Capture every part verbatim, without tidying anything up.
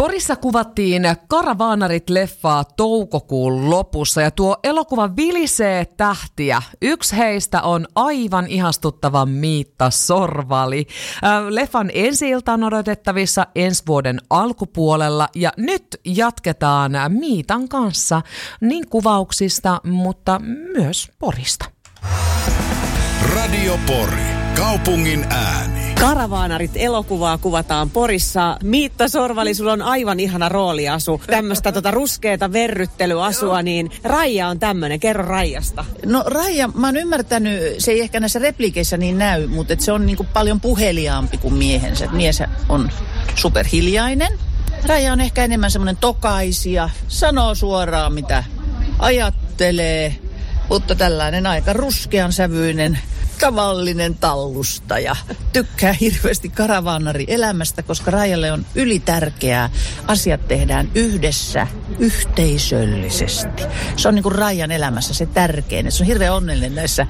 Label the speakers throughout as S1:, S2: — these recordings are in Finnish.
S1: Porissa kuvattiin Karavaanarit-leffaa toukokuun lopussa ja tuo elokuva vilisee tähtiä. Yksi heistä on aivan ihastuttava Miitta Sorvali. Leffan ensi-ilta on odotettavissa ensi vuoden alkupuolella ja nyt jatketaan Miitan kanssa niin kuvauksista, mutta myös Porista.
S2: Radio Pori, kaupungin ääni.
S3: Karavaanarit-elokuvaa kuvataan Porissa. Miitta Sorvali, sulla on aivan ihana rooliasu. Tämmöistä tota ruskeata verryttelyasua, niin Raija on tämmönen. Kerro Raijasta.
S4: No Raija, mä oon ymmärtänyt, se ei ehkä näissä replikeissä niin näy, mutta se on niinku paljon puheliaampi kuin miehensä. Et mies on superhiljainen. Raija on ehkä enemmän semmoinen tokaisia, sanoo suoraan mitä ajattelee, mutta tällainen aika ruskean sävyinen, tavallinen tallustaja. Tykkää hirveästi karavaanari-elämästä, koska Raijalle on ylitärkeää. Asiat tehdään yhdessä, yhteisöllisesti. Se on niin kuin Raijan elämässä se tärkein. Se on hirveän onnellinen näissä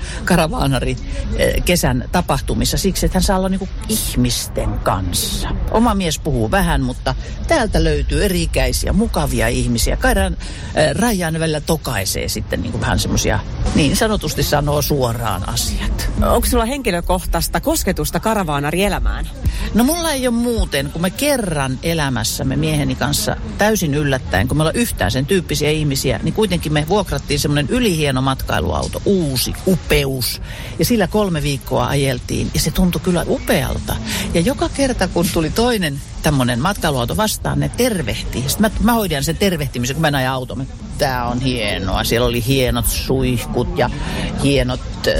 S4: karavaanari-kesän tapahtumissa siksi, että hän saa olla niin kuin ihmisten kanssa. Oma mies puhuu vähän, mutta täältä löytyy eri-ikäisiä, mukavia ihmisiä. Kairan Raijan välillä tokaisee sitten niin kuin vähän semmoisia, niin sanotusti sanoo suoraan asiat.
S3: Onko sulla henkilökohtaista kosketusta karavaanarielämään?
S4: No mulla ei ole muuten, kun me kerran elämässämme mieheni kanssa täysin yllättäen, kun me ollaan yhtään sen tyyppisiä ihmisiä, niin kuitenkin me vuokrattiin semmoinen ylihieno matkailuauto, uusi, upeus. Ja sillä kolme viikkoa ajeltiin ja se tuntui kyllä upealta. Ja joka kerta, kun tuli toinen tämmöinen matkailuauto vastaan, ne tervehtii. Sitten mä, mä hoidan sen tervehtimisen, kun mä näin auton. Tää on hienoa. Siellä oli hienot suihkut ja hienot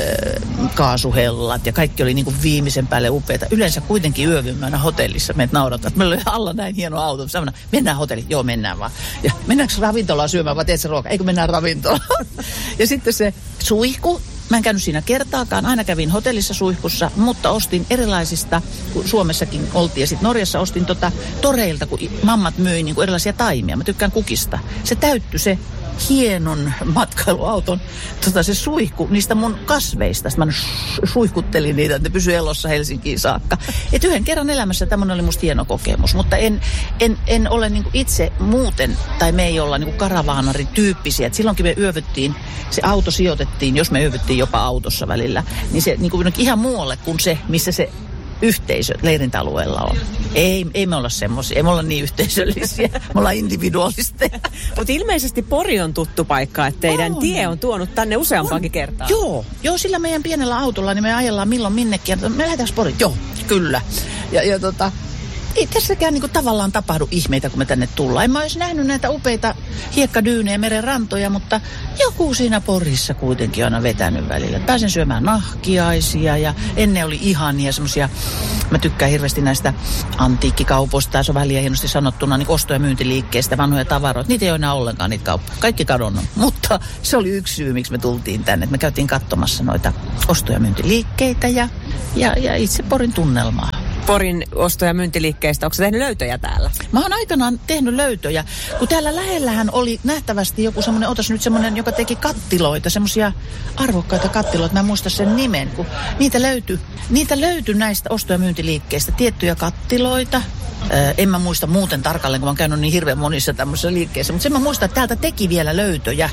S4: äh, kaasuhellat ja kaikki oli niin kuin viimeisen päälle upeata. Yleensä kuitenkin yövymmänä hotellissa meidät naurataan. Meillä oli alla näin hieno auto. Sanoin, mennään hotelliin. Joo, mennään vaan. Ja mennäänkö ravintolaan syömään vai teet se ruoka? Eikö mennään ravintolaan? Ja sitten se suihku. Mä en käynyt siinä kertaakaan, aina kävin hotellissa suihkussa, mutta ostin erilaisista, kun Suomessakin oltiin ja sitten Norjassa ostin tota toreilta, kun mammat myi niin kuin erilaisia taimia. Mä tykkään kukista. Se täyttyi se hienon matkailuauton, tota se suihku niistä mun kasveista. Sitten mä suihkuttelin niitä, että ne pysyi elossa Helsinkiin saakka. Et yhden kerran elämässä tämmöinen oli musta hieno kokemus, mutta en, en, en ole niinku itse muuten, tai me ei olla niinku karavaanarityyppisiä. Et silloinkin me yövyttiin, se auto sijoitettiin, jos me yövyttiin jopa autossa välillä, niin se niinku ihan muualle kuin se, missä se yhteisö leirintäalueella on. Ei, ei me olla semmoisia, ei me olla niin yhteisöllisiä, me ollaan individualisteja.
S3: Mutta ilmeisesti Pori on tuttu paikka, että teidän on. tie on tuonut tänne useampaankin kertaa.
S4: Joo, joo, sillä meidän pienellä autolla niin me ajellaan milloin minnekin. Me lähdetään Poriin, joo, kyllä. Ja, ja tota, ei tässäkään niinku tavallaan tapahdu ihmeitä, kun me tänne tullaan. En mä olisi nähnyt näitä upeita hiekkadyynejä, meren rantoja, mutta joku siinä Porissa kuitenkin aina vetänyt välillä. Pääsen syömään nahkiaisia ja ennen oli ihania semmosia, mä tykkään hirveästi näistä antiikkikaupoista, tai se on vähän liian hienosti sanottuna, niin osto- ja myyntiliikkeistä, vanhoja tavaroita. Niitä ei ole enää ollenkaan niitä kauppoja. Kaikki kadonnut. Mutta se oli yksi syy, miksi me tultiin tänne. Me käytiin katsomassa noita osto- ja myyntiliikkeitä ja, ja, ja itse Porin tunnelmaa.
S3: Porin osto- ja myyntiliikkeistä. Onko sä tehnyt löytöjä täällä?
S4: Mä oon aikanaan tehnyt löytöjä, kun täällä lähellähän oli nähtävästi joku semmoinen, otas nyt semmoinen, joka teki kattiloita, semmoisia arvokkaita kattiloita, mä en muista sen nimen, kun niitä löytyi, niitä löytyi näistä osto- ja myyntiliikkeistä, tiettyjä kattiloita. Öö, en mä muista muuten tarkalleen, kun mä oon käynyt niin hirveän monissa tämmöisissä liikkeissä, mutta sen mä muistan, että täältä teki vielä löytöjä.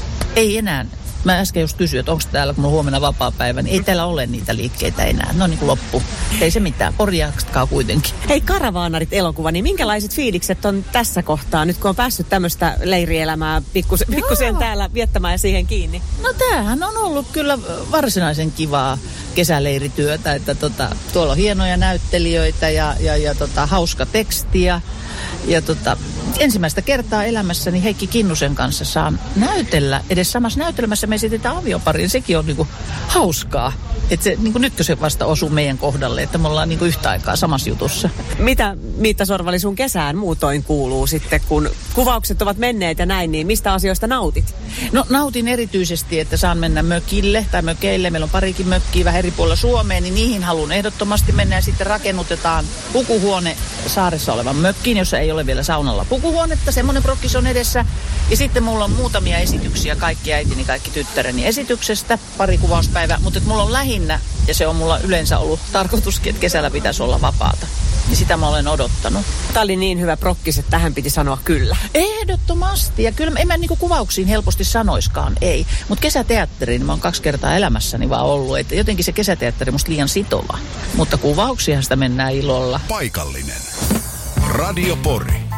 S4: Ei enää. Mä äsken just kysyin, että onko täällä, kun mulla on huomenna vapaa-päivä, niin ei täällä ole niitä liikkeitä enää. No niin kuin loppu. Ei se mitään. Pori jatkaa kuitenkin.
S3: Hei, Karavaanarit-elokuva, niin minkälaiset fiilikset on tässä kohtaa, nyt kun on päässyt tämmöistä leirielämää pikkusen, pikkusen täällä viettämään ja siihen kiinni?
S4: No tämähän on ollut kyllä varsinaisen kivaa kesäleirityötä, että tota, tuolla on hienoja näyttelijöitä ja, ja, ja tota, hauska tekstiä. Ja tota, ensimmäistä kertaa elämässäni Heikki Kinnusen kanssa saan näytellä. Edes samassa näytelmässä me esitetään aviopariin. Sekin on niinku hauskaa. Että se niinku nytkö se vasta osuu meidän kohdalle, että me ollaan niinku yhtä aikaa samassa jutussa.
S3: Mitä, Miitta Sorvali, sun kesään muutoin kuuluu sitten, kun kuvaukset ovat menneet ja näin, niin mistä asioista nautit?
S4: No nautin erityisesti, että saan mennä mökille tai mökeille. Meillä on parikin mökkiä vähän eri puolilla Suomeen, niin niihin haluan ehdottomasti mennä. Ja sitten rakennutetaan pukuhuone saaressa olevan mökkiin, jossa ei ole vielä saunalla pukuhuonetta. Semmoinen prokkis on edessä. Ja sitten mulla on muutamia esityksiä, kaikki äitini, kaikki tyttäreni esityksestä. Pari kuvauspäivää, mutta mulla on lähinnä, ja se on mulla yleensä ollut tarkoituskin, että kesällä pitäisi olla vapaata. niin sitä mä olen odottanut.
S3: Tämä oli niin hyvä prokkis, että tähän piti sanoa kyllä.
S4: Ehdottomasti. Ja kyllä en mä niinku kuvauksiin helposti sanoiskaan, ei. Mutta kesäteatteriin mä oon kaksi kertaa elämässäni vaan ollut. Että jotenkin se kesäteatteri musta liian sitova. Mutta kuvauksiahan sitä mennään ilolla.
S2: Paikallinen. Radio Pori.